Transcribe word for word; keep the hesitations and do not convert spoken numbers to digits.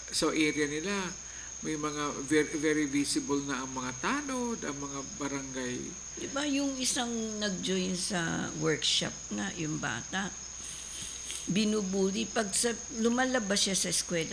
sa area nila, may mga very, very visible na ang mga tanod, ang mga barangay. Di ba yung isang nag-join sa workshop nga, yung bata, binubuli, pag sa, lumalabas siya sa eskwela,